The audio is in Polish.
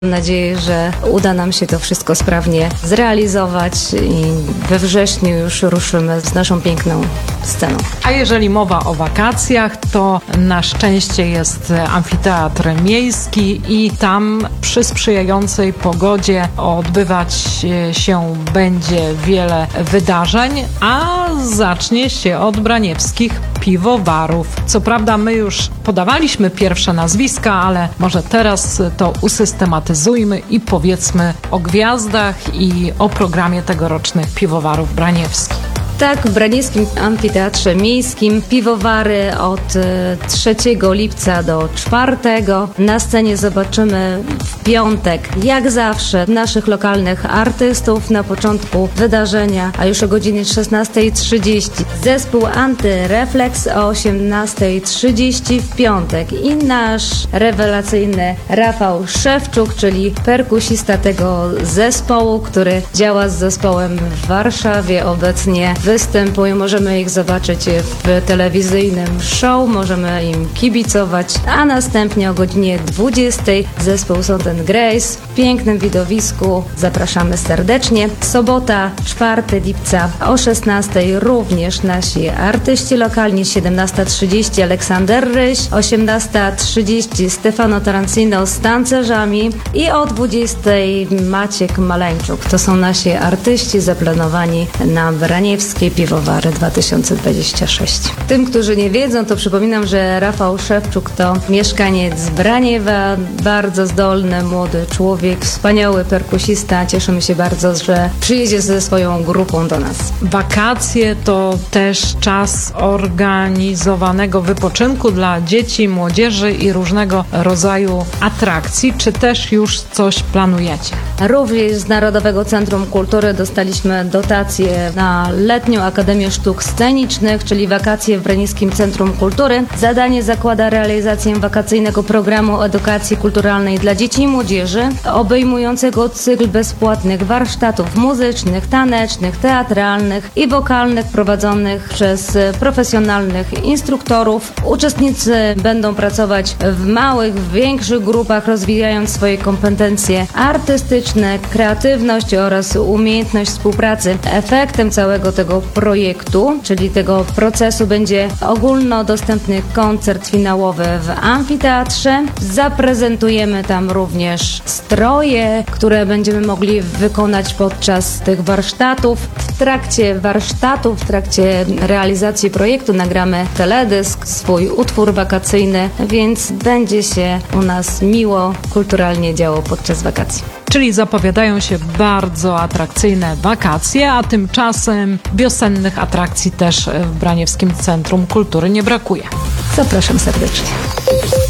Mam nadzieję, że uda nam się to wszystko sprawnie zrealizować i we wrześniu już ruszymy z naszą piękną sceną. A jeżeli mowa o wakacjach, to na szczęście jest amfiteatr miejski i tam przy sprzyjającej pogodzie odbywać się będzie wiele wydarzeń, a zacznie się od braniewskich piwowarów. Co prawda my już podawaliśmy pierwsze nazwiska, ale może teraz to usystematyzujmy i powiedzmy o gwiazdach i o programie tegorocznych piwowarów braniewskich. Tak, w Braniewskim Amfiteatrze Miejskim piwowary od 3 lipca do 4. Na scenie zobaczymy w piątek, jak zawsze, naszych lokalnych artystów. Na początku wydarzenia, a już o godzinie 16:30 zespół Antyrefleks, o 18:30 w piątek i nasz rewelacyjny Rafał Szewczuk, czyli perkusista tego zespołu, który działa z zespołem w Warszawie obecnie. Występują, możemy ich zobaczyć w telewizyjnym show, możemy im kibicować, a następnie o godzinie 20 zespół Salt & Grace w pięknym widowisku. Zapraszamy serdecznie. Sobota, 4 lipca o 16 również nasi artyści lokalni, 17:30 Aleksander Ryś, 18:30 Stefano Tarancino z tancerzami i o 20 Maciek Maleńczuk. To są nasi artyści zaplanowani na Braniewskie Piwowary 2026. Tym, którzy nie wiedzą, to przypominam, że Rafał Szewczuk to mieszkaniec Braniewa, bardzo zdolny, młody człowiek, wspaniały perkusista. Cieszymy się bardzo, że przyjedzie ze swoją grupą do nas. Wakacje to też czas organizowanego wypoczynku dla dzieci, młodzieży i różnego rodzaju atrakcji. Czy też już coś planujecie? Również z Narodowego Centrum Kultury dostaliśmy dotację na letnią Akademię Sztuk Scenicznych, czyli wakacje w Braniewskim Centrum Kultury. Zadanie zakłada realizację wakacyjnego programu edukacji kulturalnej dla dzieci i młodzieży, obejmującego cykl bezpłatnych warsztatów muzycznych, tanecznych, teatralnych i wokalnych prowadzonych przez profesjonalnych instruktorów. Uczestnicy będą pracować w małych, w większych grupach, rozwijając swoje kompetencje artystyczne, kreatywność oraz umiejętność współpracy. Efektem całego tego projektu, czyli tego procesu, będzie ogólnodostępny koncert finałowy w amfiteatrze. Zaprezentujemy tam również stroje, które będziemy mogli wykonać podczas tych warsztatów. W trakcie warsztatów, w trakcie realizacji projektu nagramy teledysk, swój utwór wakacyjny, więc będzie się u nas miło, kulturalnie działo podczas wakacji. Czyli zapowiadają się bardzo atrakcyjne wakacje, a tymczasem wiosennych atrakcji też w Braniewskim Centrum Kultury nie brakuje. Zapraszam serdecznie.